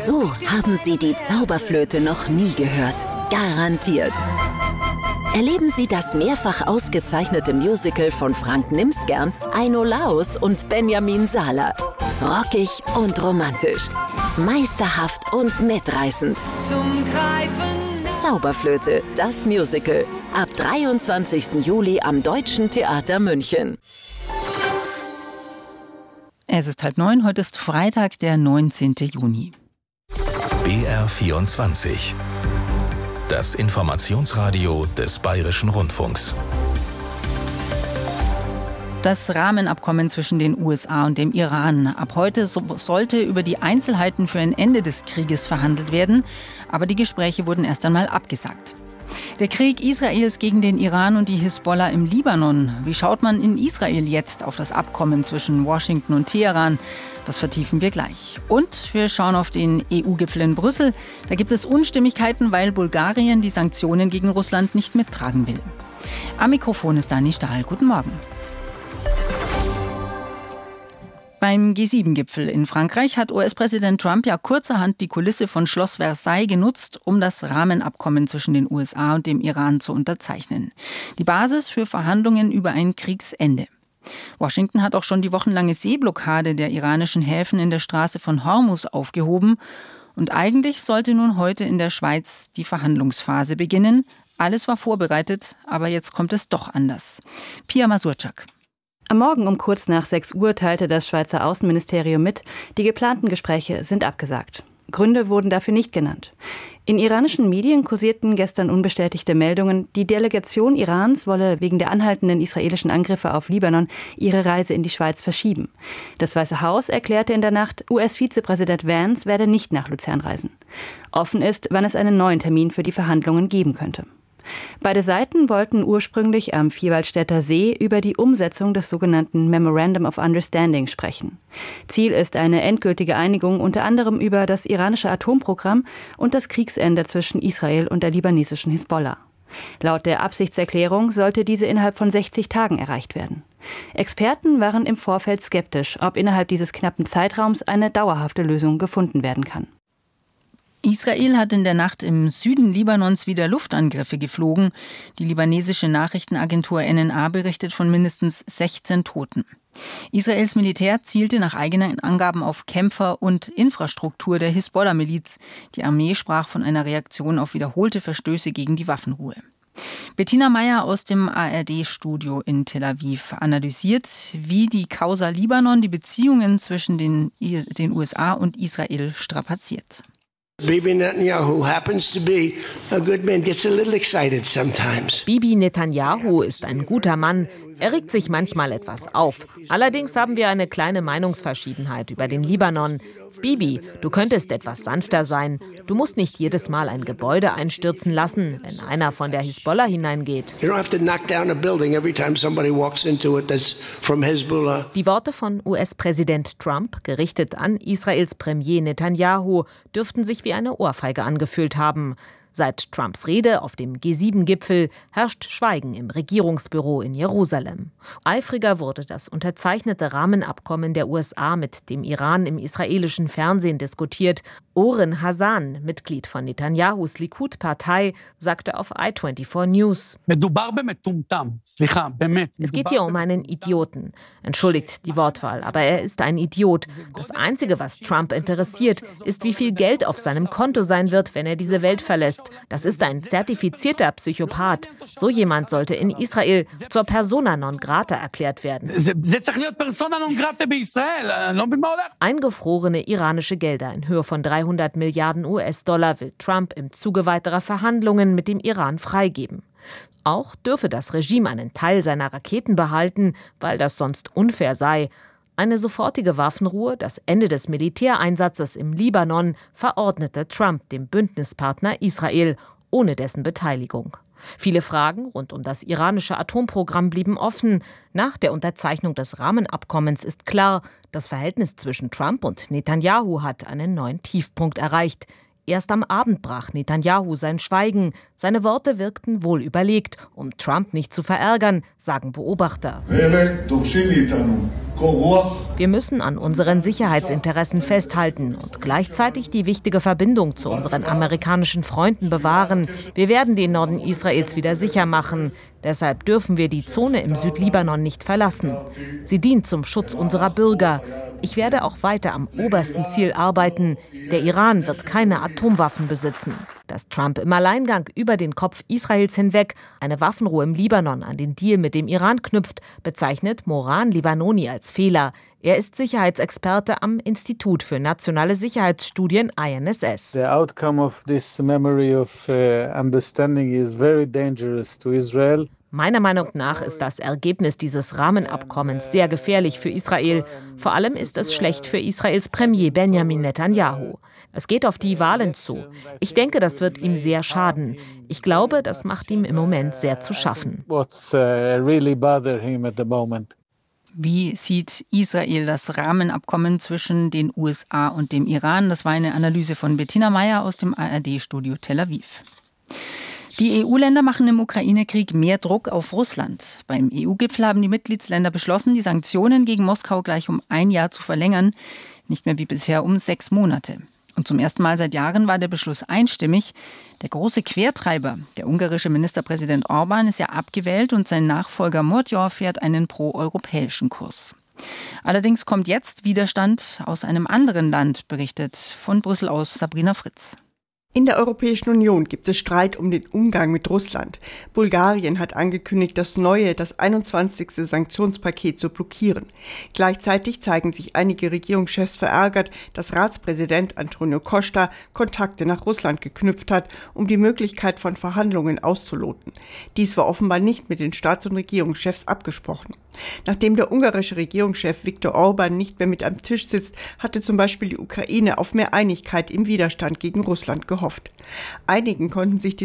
So haben Sie die Zauberflöte noch nie gehört. Garantiert. Erleben Sie das mehrfach ausgezeichnete Musical von Frank Nimsgern, Aino Laos und Benjamin Sala. Rockig und romantisch. Meisterhaft und mitreißend. Zum Greifen. Zauberflöte, das Musical. Ab 23. Juli am Deutschen Theater München. Es ist 8:30, heute ist Freitag, der 19. Juni. BR24. Das Informationsradio des Bayerischen Rundfunks. Das Rahmenabkommen zwischen den USA und dem Iran. Ab heute sollte über die Einzelheiten für ein Ende des Krieges verhandelt werden, aber die Gespräche wurden erst einmal abgesagt. Der Krieg Israels gegen den Iran und die Hisbollah im Libanon. Wie schaut man in Israel jetzt auf das Abkommen zwischen Washington und Teheran? Das vertiefen wir gleich. Und wir schauen auf den EU-Gipfel in Brüssel. Da gibt es Unstimmigkeiten, weil Bulgarien die Sanktionen gegen Russland nicht mittragen will. Am Mikrofon ist Dani Stahl. Guten Morgen. Beim G7-Gipfel in Frankreich hat US-Präsident Trump ja kurzerhand die Kulisse von Schloss Versailles genutzt, um das Rahmenabkommen zwischen den USA und dem Iran zu unterzeichnen. Die Basis für Verhandlungen über ein Kriegsende. Washington hat auch schon die wochenlange Seeblockade der iranischen Häfen in der Straße von Hormuz aufgehoben. Und eigentlich sollte nun heute in der Schweiz die Verhandlungsphase beginnen. Alles war vorbereitet, aber jetzt kommt es doch anders. Pia Masurczak. Am Morgen um kurz nach 6 Uhr teilte das Schweizer Außenministerium mit, die geplanten Gespräche sind abgesagt. Gründe wurden dafür nicht genannt. In iranischen Medien kursierten gestern unbestätigte Meldungen, die Delegation Irans wolle wegen der anhaltenden israelischen Angriffe auf Libanon ihre Reise in die Schweiz verschieben. Das Weiße Haus erklärte in der Nacht, US-Vizepräsident Vance werde nicht nach Luzern reisen. Offen ist, wann es einen neuen Termin für die Verhandlungen geben könnte. Beide Seiten wollten ursprünglich am Vierwaldstätter See über die Umsetzung des sogenannten Memorandum of Understanding sprechen. Ziel ist eine endgültige Einigung unter anderem über das iranische Atomprogramm und das Kriegsende zwischen Israel und der libanesischen Hisbollah. Laut der Absichtserklärung sollte diese innerhalb von 60 Tagen erreicht werden. Experten waren im Vorfeld skeptisch, ob innerhalb dieses knappen Zeitraums eine dauerhafte Lösung gefunden werden kann. Israel hat in der Nacht im Süden Libanons wieder Luftangriffe geflogen. Die libanesische Nachrichtenagentur NNA berichtet von mindestens 16 Toten. Israels Militär zielte nach eigenen Angaben auf Kämpfer und Infrastruktur der Hisbollah-Miliz. Die Armee sprach von einer Reaktion auf wiederholte Verstöße gegen die Waffenruhe. Bettina Meyer aus dem ARD-Studio in Tel Aviv analysiert, wie die Causa Libanon die Beziehungen zwischen den USA und Israel strapaziert. Bibi Netanyahu happens to be a good man, gets a little excited sometimes. Bibi Netanyahu ist ein guter Mann. Er regt sich manchmal etwas auf. Allerdings haben wir eine kleine Meinungsverschiedenheit über den Libanon. Bibi, du könntest etwas sanfter sein. Du musst nicht jedes Mal ein Gebäude einstürzen lassen, wenn einer von der Hisbollah hineingeht. You don't have to knock down a building every time somebody walks into it that's from Hezbollah. Die Worte von US-Präsident Trump, gerichtet an Israels Premier Netanyahu, dürften sich wie eine Ohrfeige angefühlt haben. Seit Trumps Rede auf dem G7-Gipfel herrscht Schweigen im Regierungsbüro in Jerusalem. Eifriger wurde das unterzeichnete Rahmenabkommen der USA mit dem Iran im israelischen Fernsehen diskutiert. Oren Hassan, Mitglied von Netanyahus Likud-Partei, sagte auf i24 News: Es geht hier um einen Idioten. Entschuldigt die Wortwahl, aber er ist ein Idiot. Das Einzige, was Trump interessiert, ist, wie viel Geld auf seinem Konto sein wird, wenn er diese Welt verlässt. Das ist ein zertifizierter Psychopath. So jemand sollte in Israel zur Persona non grata erklärt werden. Eingefrorene iranische Gelder in Höhe von 300 Milliarden US-Dollar will Trump im Zuge weiterer Verhandlungen mit dem Iran freigeben. Auch dürfe das Regime einen Teil seiner Raketen behalten, weil das sonst unfair sei. Eine sofortige Waffenruhe, das Ende des Militäreinsatzes im Libanon, verordnete Trump dem Bündnispartner Israel, ohne dessen Beteiligung. Viele Fragen rund um das iranische Atomprogramm blieben offen. Nach der Unterzeichnung des Rahmenabkommens ist klar, das Verhältnis zwischen Trump und Netanyahu hat einen neuen Tiefpunkt erreicht. Erst am Abend brach Netanyahu sein Schweigen. Seine Worte wirkten wohl überlegt, um Trump nicht zu verärgern, sagen Beobachter. Wir müssen an unseren Sicherheitsinteressen festhalten und gleichzeitig die wichtige Verbindung zu unseren amerikanischen Freunden bewahren. Wir werden den Norden Israels wieder sicher machen. Deshalb dürfen wir die Zone im Südlibanon nicht verlassen. Sie dient zum Schutz unserer Bürger. Ich werde auch weiter am obersten Ziel arbeiten. Der Iran wird keine Atomwaffen besitzen. Dass Trump im Alleingang über den Kopf Israels hinweg eine Waffenruhe im Libanon an den Deal mit dem Iran knüpft, bezeichnet Moran Libanoni als Fehler. Er ist Sicherheitsexperte am Institut für nationale Sicherheitsstudien INSS. The outcome of this memory of understanding is very dangerous to Israel. Meiner Meinung nach ist das Ergebnis dieses Rahmenabkommens sehr gefährlich für Israel. Vor allem ist es schlecht für Israels Premier Benjamin Netanyahu. Es geht auf die Wahlen zu. Ich denke, das wird ihm sehr schaden. Ich glaube, das macht ihm im Moment sehr zu schaffen. Wie sieht Israel das Rahmenabkommen zwischen den USA und dem Iran? Das war eine Analyse von Bettina Meyer aus dem ARD-Studio Tel Aviv. Die EU-Länder machen im Ukraine-Krieg mehr Druck auf Russland. Beim EU-Gipfel haben die Mitgliedsländer beschlossen, die Sanktionen gegen Moskau gleich um 1 Jahr zu verlängern, nicht mehr wie bisher um 6 Monate. Und zum ersten Mal seit Jahren war der Beschluss einstimmig. Der große Quertreiber, der ungarische Ministerpräsident Orbán, ist ja abgewählt und sein Nachfolger Murtyol fährt einen pro-europäischen Kurs. Allerdings kommt jetzt Widerstand aus einem anderen Land, berichtet von Brüssel aus Sabrina Fritz. In der Europäischen Union gibt es Streit um den Umgang mit Russland. Bulgarien hat angekündigt, das 21. Sanktionspaket zu blockieren. Gleichzeitig zeigen sich einige Regierungschefs verärgert, dass Ratspräsident Antonio Costa Kontakte nach Russland geknüpft hat, um die Möglichkeit von Verhandlungen auszuloten. Dies war offenbar nicht mit den Staats- und Regierungschefs abgesprochen. Nachdem der ungarische Regierungschef Viktor Orbán nicht mehr mit am Tisch sitzt, hatte zum Beispiel die Ukraine auf mehr Einigkeit im Widerstand gegen Russland gehofft. Einigen konnten sich die